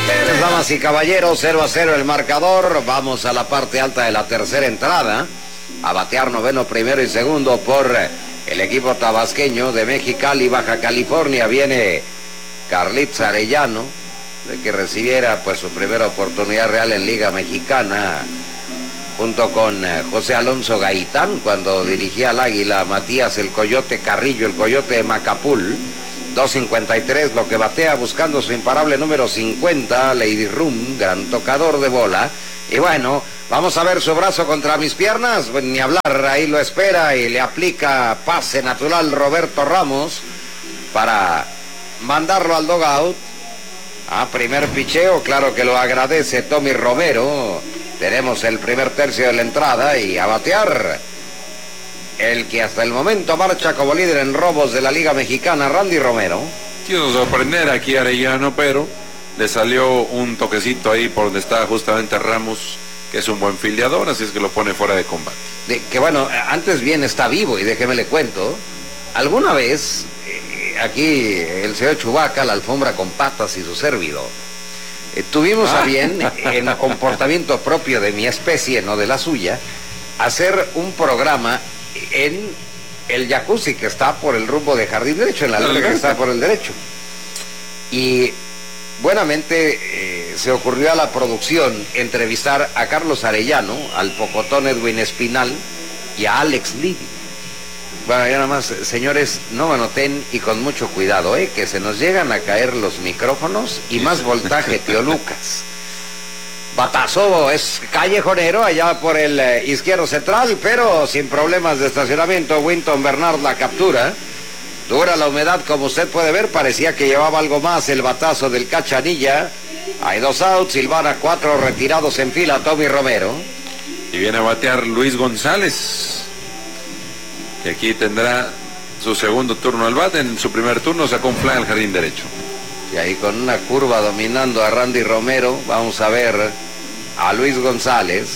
Damas y caballeros, 0-0 el marcador. Vamos a la parte alta de la tercera entrada. A batear noveno, primero y segundo por el equipo tabasqueño de Mexicali, Baja California. Viene Carlitos Arellano, de que recibiera pues su primera oportunidad real en Liga Mexicana, junto con José Alonso Gaitán, cuando dirigía al Águila Matías el Coyote Carrillo, el Coyote de Macapul. 2.53 lo que batea, buscando su imparable número 50, Lady Room, gran tocador de bola. Y bueno, vamos a ver su brazo contra mis piernas, pues ni hablar, ahí lo espera y le aplica pase natural Roberto Ramos para mandarlo al dugout. Primer picheo, claro que lo agradece Tommy Romero. Tenemos el primer tercio de la entrada y a batear el que hasta el momento marcha como líder en robos de la Liga Mexicana, Randy Romero. Quiero sorprender aquí a Arellano, pero le salió un toquecito ahí por donde está justamente Ramos, que es un buen fildeador, así es que lo pone fuera de combate. Que bueno, antes bien está vivo, y déjeme le cuento, alguna vez aquí el señor Chubaca, la alfombra con patas y su servidor, tuvimos a bien, en comportamiento propio de mi especie, no de la suya, hacer un programa en el jacuzzi que está por el rumbo de Jardín Derecho, en la línea que está por el derecho. Y buenamente se ocurrió a la producción entrevistar a Carlos Arellano, al pocotón Edwin Espinal y a Alex Liddy. Bueno, ya nada más, señores, no manoten y con mucho cuidado, que se nos llegan a caer los micrófonos y más voltaje, tío Lucas. Batazo es callejonero allá por el izquierdo central, pero sin problemas de estacionamiento. Winton Bernard la captura. Dura la humedad, como usted puede ver, parecía que llevaba algo más el batazo del Cachanilla. Hay 2 outs, Silvana 4, retirados en fila Tommy Romero. Y viene a batear Luis González, que aquí tendrá su segundo turno al bate. En su primer turno sacó un fly al jardín derecho. Y ahí con una curva dominando a Randy Romero, vamos a ver a Luis González,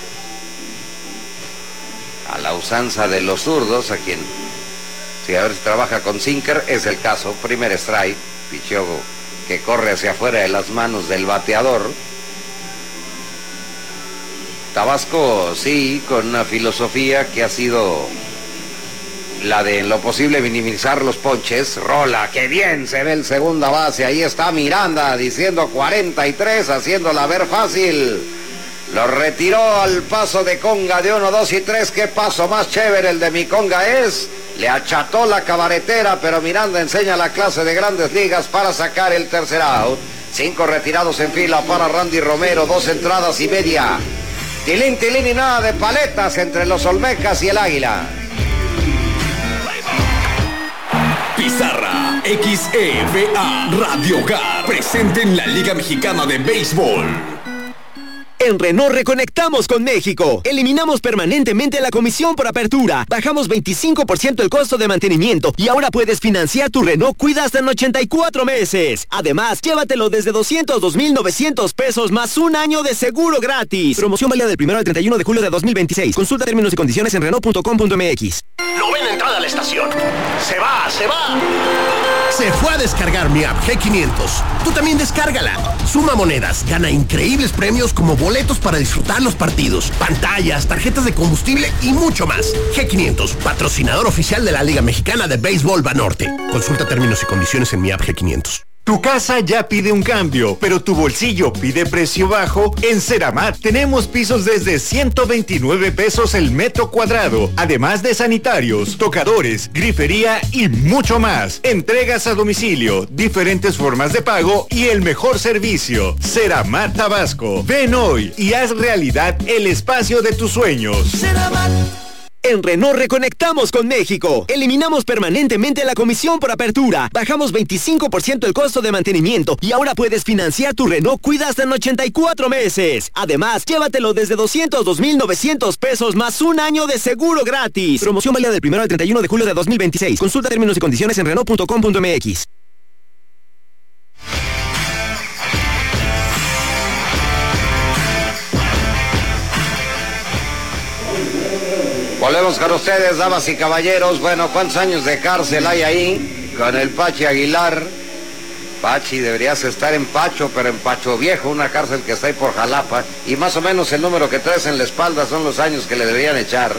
a la usanza de los zurdos, a quien, si a ver si trabaja con sinker, es el caso. Primer strike, picheo que corre hacia afuera de las manos del bateador. Tabasco, sí, con una filosofía que ha sido la de en lo posible minimizar los ponches. Rola, qué bien se ve el segunda base. Ahí está Miranda diciendo 43, haciéndola ver fácil. Lo retiró al paso de conga de 1, 2 y 3. Qué paso más chévere el de mi conga es. Le acható la cabaretera, pero Miranda enseña la clase de Grandes Ligas para sacar el tercer out. 5 retirados en fila para Randy Romero, 2 entradas y media. Tilín, tilín y nada de paletas entre los Olmecas y el Águila. Pizarra XEVA Radio Hogar, presente en la Liga Mexicana de Béisbol. En Renault reconectamos con México. Eliminamos permanentemente la comisión por apertura. Bajamos 25% el costo de mantenimiento y ahora puedes financiar tu Renault Cuida hasta en 84 meses. Además, llévatelo desde 202,900 pesos más un año de seguro gratis. Promoción válida del 1 al 31 de julio de 2026. Consulta términos y condiciones en Renault.com.mx. Novena entrada a la estación. Se va, se va. Se fue a descargar mi app G500. Tú también descárgala. Suma monedas, gana increíbles premios como boletos para disfrutar los partidos, pantallas, tarjetas de combustible y mucho más. G500, patrocinador oficial de la Liga Mexicana de Béisbol Banorte. Consulta términos y condiciones en mi app G500. Tu casa ya pide un cambio, pero tu bolsillo pide precio bajo. En Ceramat tenemos pisos desde 129 pesos el metro cuadrado, además de sanitarios, tocadores, grifería y mucho más. Entregas a domicilio, diferentes formas de pago y el mejor servicio. Ceramat Tabasco. Ven hoy y haz realidad el espacio de tus sueños. Ceramat. En Renault reconectamos con México. Eliminamos permanentemente la comisión por apertura. Bajamos 25% el costo de mantenimiento y ahora puedes financiar tu Renault Cuida hasta en 84 meses. Además, llévatelo desde 202,900 pesos más un año de seguro gratis. Promoción válida del 1 al 31 de julio de 2026. Consulta términos y condiciones en Renault.com.mx. Volvemos con ustedes, damas y caballeros. Bueno, ¿cuántos años de cárcel hay ahí con el Pachi Aguilar? Pachi, deberías estar en Pacho, pero en Pacho Viejo, una cárcel que está ahí por Jalapa, y más o menos el número que traes en la espalda son los años que le deberían echar.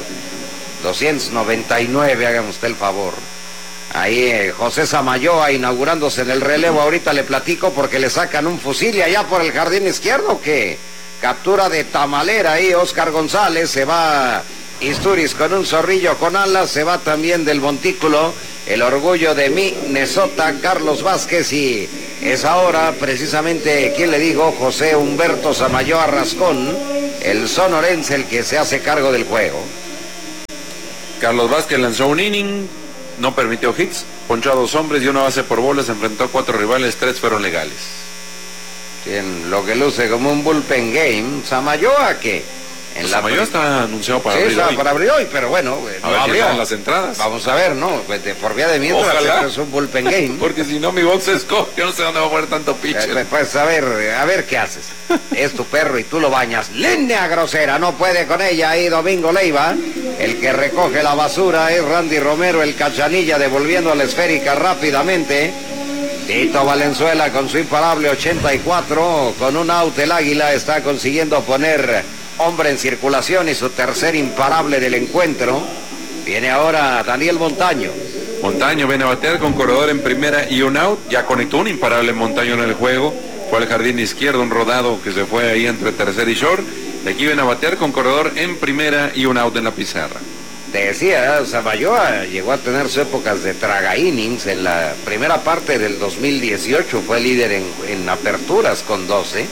299, hágame usted el favor. Ahí José Samayoa inaugurándose en el relevo, ahorita le platico porque le sacan un fusil y allá por el jardín izquierdo que captura de tamalera ahí Oscar González, se va Isturiz con un zorrillo con alas, se va también del montículo el orgullo de Minnesota, Carlos Vázquez, y es ahora precisamente, ¿quién le digo? José Humberto Samayoa Rascón, el sonorense, el que se hace cargo del juego. Carlos Vázquez lanzó un inning, no permitió hits, ponchó a 2 hombres y una base por bolas, enfrentó a 4 rivales, 3 fueron legales. En lo que luce como un bullpen game, Samayoa que... Samayoa está anunciado para abrir hoy. Para abrir hoy, pero bueno, a ver qué tal las entradas. Vamos a ver, ¿no? Pues por vía de mientras es un bullpen game. Porque si no mi box es yo no sé dónde va a poner tanto pitcher. Pues a ver qué haces. Es tu perro y tú lo bañas. Línea grosera, no puede con ella ahí Domingo Leiva. El que recoge la basura es Randy Romero, el Cachanilla, devolviendo a la esférica rápidamente. Tito Valenzuela con su imparable 84, con un out el Águila está consiguiendo poner hombre en circulación y su tercer imparable del encuentro. Viene ahora Daniel Montaño. Montaño viene a batear con corredor en primera y un out, ya conectó un imparable Montaño en el juego, fue al jardín izquierdo, un rodado que se fue ahí entre tercer y short, de aquí viene a batear con corredor en primera y un out en la pizarra. Te decía, Samayoa llegó a tener sus épocas de traga innings. En la primera parte del 2018 fue líder en aperturas con 12.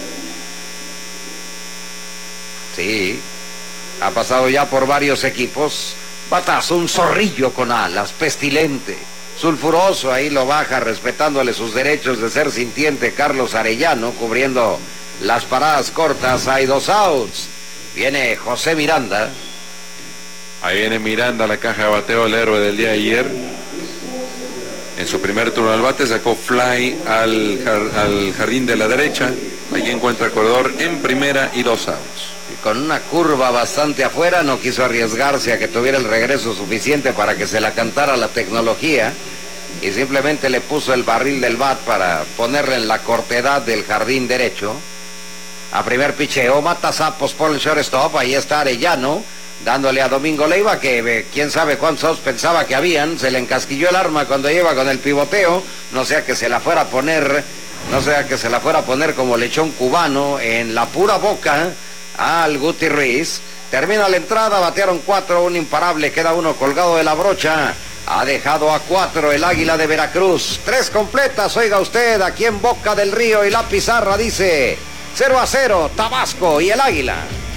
Sí, ha pasado ya por varios equipos. Batazo, un zorrillo con alas, pestilente, sulfuroso, ahí lo baja respetándole sus derechos de ser sintiente Carlos Arellano, cubriendo las paradas cortas. Hay 2 outs. Viene José Miranda. Ahí viene Miranda, la caja de bateo, el héroe del día de ayer. En su primer turno al bate sacó fly al jardín de la derecha. Allí encuentra el corredor en primera y 2 outs. Y con una curva bastante afuera, no quiso arriesgarse a que tuviera el regreso suficiente para que se la cantara la tecnología. Y simplemente le puso el barril del bat para ponerle en la cortedad del jardín derecho. A primer picheo, mata sapos por el shortstop. Ahí está Arellano, dándole a Domingo Leiva, que quién sabe cuántos pensaba que habían. Se le encasquilló el arma cuando lleva con el pivoteo, no sea que se la fuera a poner como lechón cubano en la pura boca al Guti Ruiz. Termina la entrada, batearon 4, un imparable, queda uno colgado de la brocha. Ha dejado a 4 el Águila de Veracruz. 3 completas, oiga usted, aquí en Boca del Río, y la pizarra dice 0-0, Tabasco y el Águila.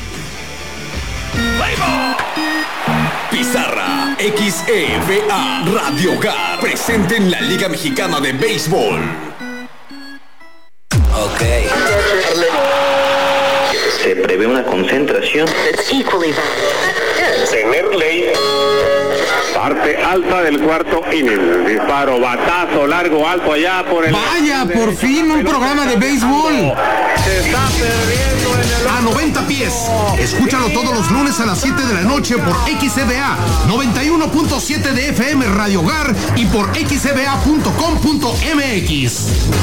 Pizarra XEVA Radio Hogar, presente en la Liga Mexicana de Béisbol. Ok. Se prevé una concentración. Tener ley. Parte alta del cuarto inning. Disparo, batazo, largo, alto allá por el... Vaya, por fin un programa de béisbol. Se está perdiendo en el... A 90 pies. Escúchalo todos los lunes a las 7 de la noche por XCBA 91.7 de FM Radio Hogar y por xcba.com.mx.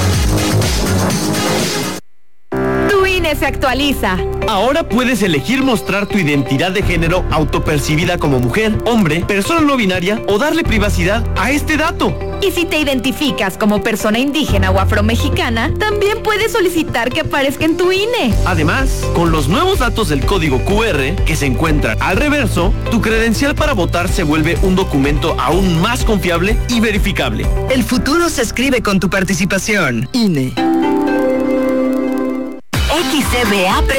Tu INE se actualiza. Ahora puedes elegir mostrar tu identidad de género autopercibida como mujer, hombre, persona no binaria o darle privacidad a este dato. Y si te identificas como persona indígena o afromexicana, también puedes solicitar que aparezca en tu INE. Además, con los nuevos datos del código QR que se encuentran al reverso, tu credencial para votar se vuelve un documento aún más confiable y verificable. El futuro se escribe con tu participación. INE. XCBA